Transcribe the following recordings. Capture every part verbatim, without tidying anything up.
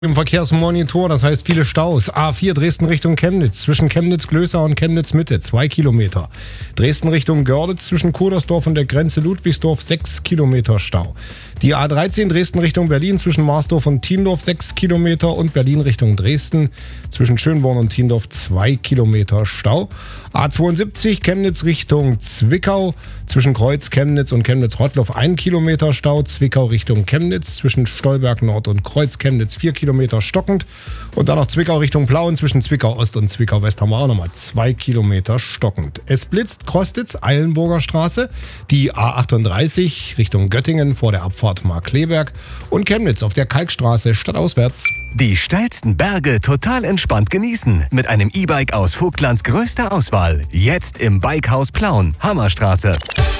Im Verkehrsmonitor, das heißt viele Staus. A vier Dresden Richtung Chemnitz, zwischen Chemnitz-Glößau und Chemnitz-Mitte, zwei Kilometer. Dresden Richtung Görlitz, zwischen Kudersdorf und der Grenze Ludwigsdorf, sechs Kilometer Stau. Die A dreizehn Dresden Richtung Berlin, zwischen Marsdorf und Thiendorf, sechs Kilometer. Und Berlin Richtung Dresden, zwischen Schönborn und Thiendorf, zwei Kilometer Stau. A zweiundsiebzig Chemnitz Richtung Zwickau, zwischen Kreuz Chemnitz und Chemnitz-Rottloff, ein Kilometer Stau. Zwickau Richtung Chemnitz, zwischen Stolberg Nord und Kreuz Chemnitz, vier Kilometer stockend. Und dann noch Zwickau Richtung Plauen, zwischen Zwickau Ost und Zwickau West haben wir auch nochmal zwei Kilometer stockend. Es blitzt Krostitz, Eilenburger Straße, die A achtunddreißig Richtung Göttingen vor der Abfahrt Markkleeberg und Chemnitz auf der Kalkstraße stadtauswärts. Die steilsten Berge total entspannt genießen mit einem E-Bike aus Vogtlands größter Auswahl. Jetzt im Bikehaus Plauen, Hammerstraße.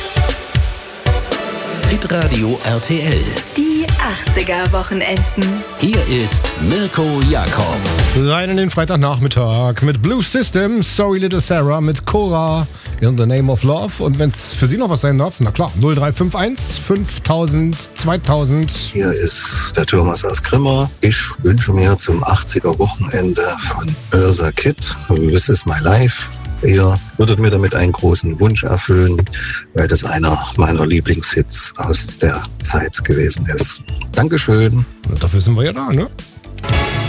Hitradio R T L. Die achtziger-Wochenenden. Hier ist Mirko Jakob. Rein in den Freitagnachmittag mit Blue System, Sorry Little Sarah, mit Cora, In the Name of Love. Und wenn es für Sie noch was sein darf, na klar, null drei fünf eins fünftausend zweitausend. Hier ist der Thomas aus Grimma. Ich wünsche mir zum achtziger-Wochenende von Ursa Kitt, This is my life. Ihr würdet mir damit einen großen Wunsch erfüllen, weil das einer meiner Lieblingshits aus der Zeit gewesen ist. Dankeschön. Und dafür sind wir ja da, ne?